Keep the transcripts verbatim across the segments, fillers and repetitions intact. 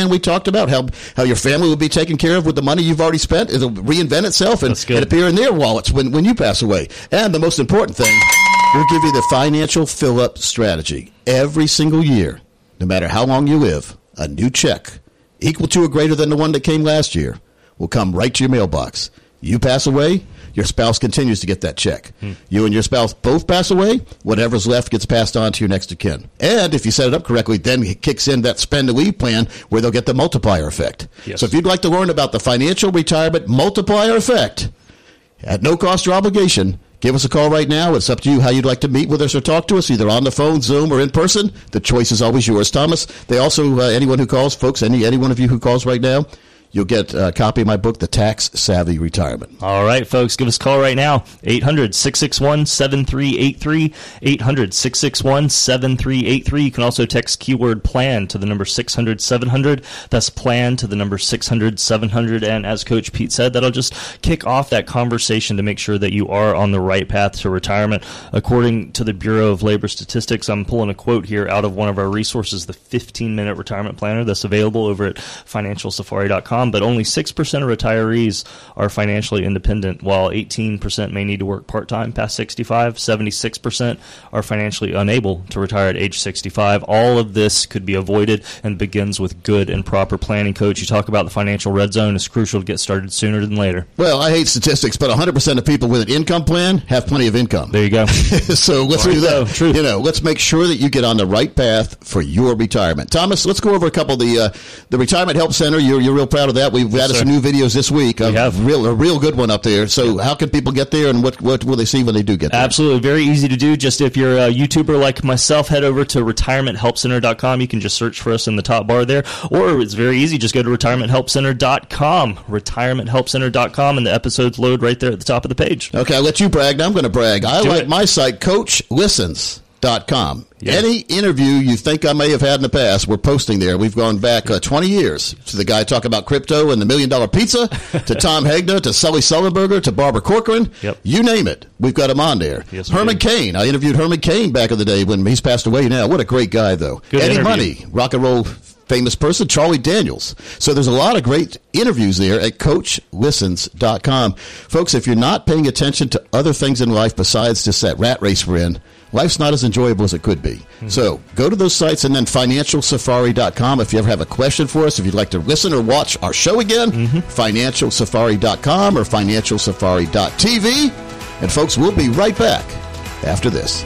everything we talked about, how how your family will be taken care of with the money you've already spent. It'll reinvent itself and, and appear in their wallets when, when you pass away. And the most important thing, we'll give you the financial fill-up strategy. Every single year, no matter how long you live, a new check equal to or greater than the one that came last year will come right to your mailbox. You pass away, your spouse continues to get that check. Hmm. You and your spouse both pass away, whatever's left gets passed on to your next of kin. And if you set it up correctly, then it kicks in that spend and leave plan where they'll get the multiplier effect. Yes. So if you'd like to learn about the financial retirement multiplier effect at no cost or obligation, give us a call right now. It's up to you how you'd like to meet with us or talk to us, either on the phone, Zoom, or in person. The choice is always yours. Thomas, they also, uh, anyone who calls, folks, any, any one of you who calls right now, you'll get a copy of my book, The Tax Savvy Retirement. All right, folks, give us a call right now, eight hundred, six six one, seven three eight three, eight hundred, six six one, seven three eight three. You can also text keyword PLAN to the number six hundred, seven hundred. That's PLAN to the number six hundred, seven hundred. And as Coach Pete said, that'll just kick off that conversation to make sure that you are on the right path to retirement. According to the Bureau of Labor Statistics, I'm pulling a quote here out of one of our resources, the fifteen-minute retirement planner that's available over at financial safari dot com. But only six percent of retirees are financially independent, while eighteen percent may need to work part-time past sixty-five. seventy-six percent are financially unable to retire at age sixty-five. All of this could be avoided and begins with good and proper planning. Coach, you talk about the financial red zone. It's crucial to get started sooner than later. Well, I hate statistics, but one hundred percent of people with an income plan have plenty of income. There you go. So let's do that. True. You know, let's make sure that you get on the right path for your retirement. Thomas, let's go over a couple of the uh, the Retirement Help Center. You're you're real proud of that. We've yes, added sir. some new videos this week. We a have. Real, a real good one up there. So how can people get there, and what, what will they see when they do get there? Absolutely. Very easy to do. Just if you're a YouTuber like myself, head over to retirement help center dot com. You can just search for us in the top bar there. Or it's very easy. Just go to retirement help center dot com. retirement help center dot com, and the episodes load right there at the top of the page. Okay, I'll let you brag. Now I'm going to brag. I do like it. my site, coach listens dot com. Yeah. Any interview you think I may have had in the past, we're posting there. We've gone back uh, twenty years to the guy talking about crypto and the million dollar pizza, to Tom Hegna, to Sully Sullenberger, to Barbara Corcoran. Yep. You name it. We've got him on there. Yes, we Herman do. Cain. I interviewed Herman Cain back in the day when he's passed away now. What a great guy, though. Good Eddie interview. Money, rock and roll famous person, Charlie Daniels. So there's a lot of great interviews there at coach listens dot com. Folks, if you're not paying attention to other things in life besides just that rat race we're in, life's not as enjoyable as it could be. Mm-hmm. So go to those sites, and then financial safari dot com. If you ever have a question for us, if you'd like to listen or watch our show again, mm-hmm. financial safari dot com or financial safari dot t v. And folks, we'll be right back after this.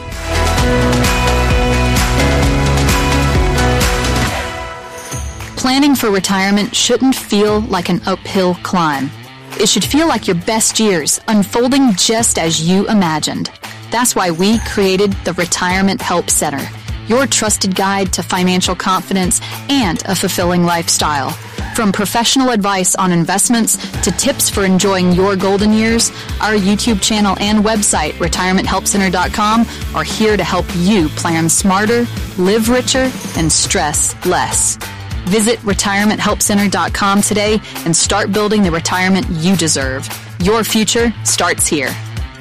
Planning for retirement shouldn't feel like an uphill climb. It should feel like your best years, unfolding just as you imagined. That's why we created the Retirement Help Center, your trusted guide to financial confidence and a fulfilling lifestyle. From professional advice on investments to tips for enjoying your golden years, our YouTube channel and website, retirement help center dot com, are here to help you plan smarter, live richer, and stress less. Visit retirement help center dot com today and start building the retirement you deserve. Your future starts here.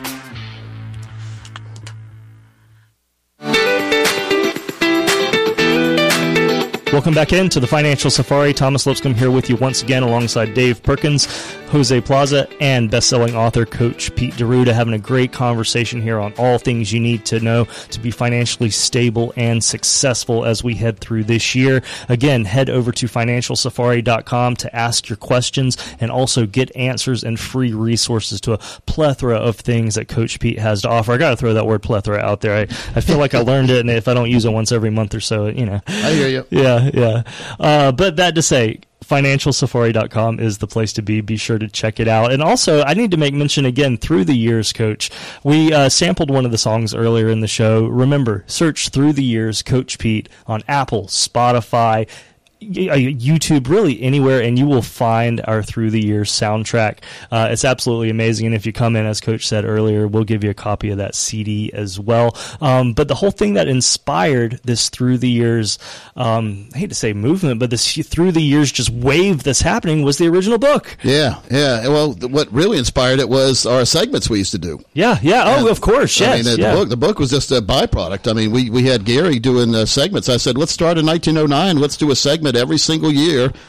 Welcome back into the Financial Safari. Thomas Lipscomb here with you once again alongside Dave Perkins, Jose Plaza, and best-selling author Coach Pete D'Arruda, having a great conversation here on all things you need to know to be financially stable and successful as we head through this year. Again, head over to financial safari dot com to ask your questions and also get answers and free resources to a plethora of things that Coach Pete has to offer. I got to throw that word plethora out there. I, I feel like I learned it, and if I don't use it once every month or so, you know. I hear you. Yeah. Yeah. Uh, but that to say, financial safari dot com is the place to be. Be sure to check it out. And also, I need to make mention again, Through the Years, Coach. We uh, sampled one of the songs earlier in the show. Remember, search Through the Years, Coach Pete on Apple, Spotify, YouTube, really anywhere, and you will find our Through the Years soundtrack. Uh, it's absolutely amazing, and if you come in, as Coach said earlier, we'll give you a copy of that C D as well. Um, but the whole thing that inspired this Through the Years, um, I hate to say movement, but this Through the Years just wave that's happening was the original book. Yeah, yeah. Well, what really inspired it was our segments we used to do. Yeah, yeah. Oh, and, of course, yes. I mean, the, yeah. the, book, the book was just a byproduct. I mean, we, we had Gary doing uh, segments. I said, let's start in nineteen oh nine. Let's do a segment every single year